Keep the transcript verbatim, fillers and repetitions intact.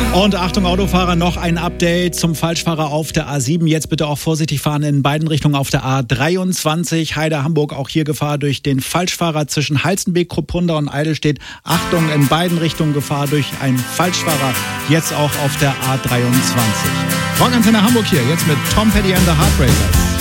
Und Achtung Autofahrer, noch ein Update zum Falschfahrer auf der A sieben. Jetzt bitte auch vorsichtig fahren in beiden Richtungen auf der A dreiundzwanzig. Heide-Hamburg, auch hier Gefahr durch den Falschfahrer zwischen Halstenbeek, Kruppunda und Eidelstedt. Achtung, in beiden Richtungen Gefahr durch einen Falschfahrer. Jetzt auch auf der A dreiundzwanzig. Rockantenne Hamburg hier, jetzt mit Tom Petty and the Heartbreakers.